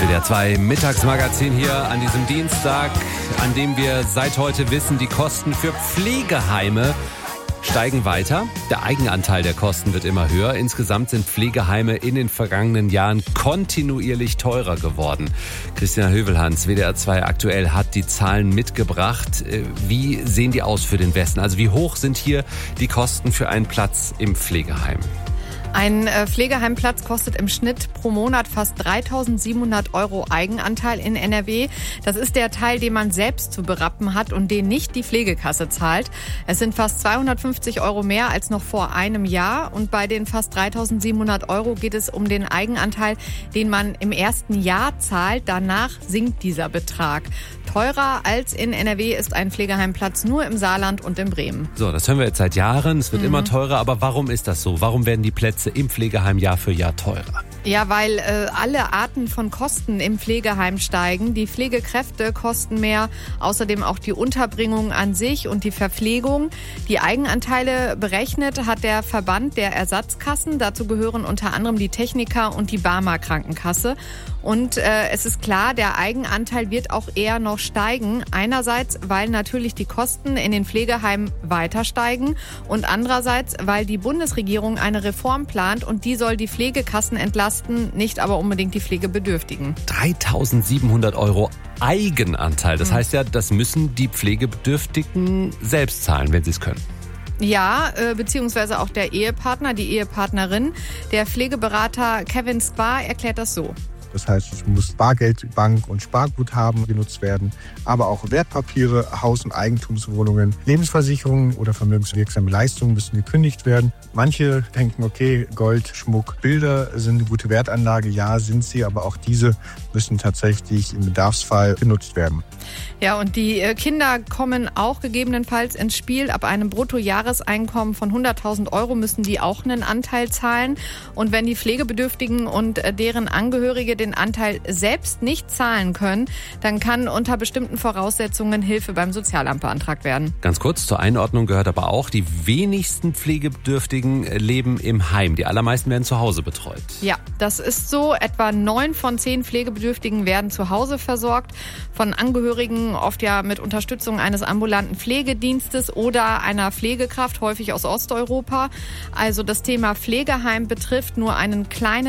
WDR 2 Mittagsmagazin hier an diesem Dienstag, an dem wir seit heute wissen, die Kosten für Pflegeheime steigen weiter. Der Eigenanteil der Kosten wird immer höher. Insgesamt sind Pflegeheime in den vergangenen Jahren kontinuierlich teurer geworden. Christina Hövelhans, WDR 2 aktuell, hat die Zahlen mitgebracht. Wie sehen die aus für den Westen? Also wie hoch sind hier die Kosten für einen Platz im Pflegeheim? Ein Pflegeheimplatz kostet im Schnitt pro Monat fast 3.700 € Eigenanteil in NRW. Das ist der Teil, den man selbst zu berappen hat und den nicht die Pflegekasse zahlt. Es sind fast 250 € mehr als noch vor einem Jahr. Und bei den fast 3.700 € geht es um den Eigenanteil, den man im ersten Jahr zahlt. Danach sinkt dieser Betrag. Teurer als in NRW ist ein Pflegeheimplatz nur im Saarland und in Bremen. So, das hören wir jetzt seit Jahren. Es wird immer teurer. Aber warum ist das so? Warum werden die Plätze im Pflegeheim Jahr für Jahr teurer? Ja, weil alle Arten von Kosten im Pflegeheim steigen. Die Pflegekräfte kosten mehr, außerdem auch die Unterbringung an sich und die Verpflegung. Die Eigenanteile berechnet hat der Verband der Ersatzkassen. Dazu gehören unter anderem die Techniker und die Barmer Krankenkasse. Und es ist klar, der Eigenanteil wird auch eher noch steigen. Einerseits, weil natürlich die Kosten in den Pflegeheimen weiter steigen und andererseits, weil die Bundesregierung eine Reform plant und die soll die Pflegekassen entlasten, nicht aber unbedingt die Pflegebedürftigen. 3.700 € Eigenanteil. Das heißt ja, das müssen die Pflegebedürftigen selbst zahlen, wenn sie es können. Ja, beziehungsweise auch der Ehepartner, die Ehepartnerin. Der Pflegeberater Kevin Spar erklärt das so. Das heißt, es muss Bargeld, Bank- und Sparguthaben genutzt werden, aber auch Wertpapiere, Haus- und Eigentumswohnungen, Lebensversicherungen oder vermögenswirksame Leistungen müssen gekündigt werden. Manche denken, okay, Gold, Schmuck, Bilder sind eine gute Wertanlage. Ja, sind sie, aber auch diese müssen tatsächlich im Bedarfsfall genutzt werden. Ja, und die Kinder kommen auch gegebenenfalls ins Spiel. Ab einem Bruttojahreseinkommen von 100.000 € müssen die auch einen Anteil zahlen. Und wenn die Pflegebedürftigen und deren Angehörige den Anteil selbst nicht zahlen können, dann kann unter bestimmten Voraussetzungen Hilfe beim Sozialamt beantragt werden. Ganz kurz, zur Einordnung gehört aber auch, die wenigsten Pflegebedürftigen leben im Heim. Die allermeisten werden zu Hause betreut. Ja, das ist so. Etwa 9 von 10 Pflegebedürftigen werden zu Hause versorgt. Von Angehörigen, oft ja mit Unterstützung eines ambulanten Pflegedienstes oder einer Pflegekraft, häufig aus Osteuropa. Also das Thema Pflegeheim betrifft nur einen kleinen